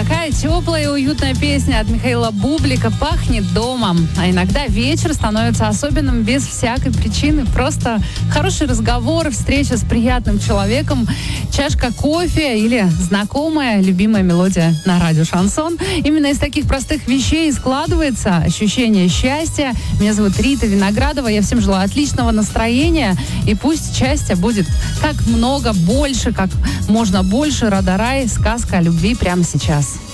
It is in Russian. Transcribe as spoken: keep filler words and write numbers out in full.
Такая теплая и уютная песня от Михаила Бублика «Пахнет домом». А иногда вечер становится особенным без всякой причины. Просто хороший разговор, встреча с приятным человеком, чашка кофе или знакомая, любимая мелодия на радио «Шансон». Именно из таких простых вещей складывается ощущение счастья. Меня зовут Рита Виноградова. Я всем желаю отличного настроения. И пусть счастья будет как много, больше, как можно больше. Рада Рай, сказка о любви прямо сейчас.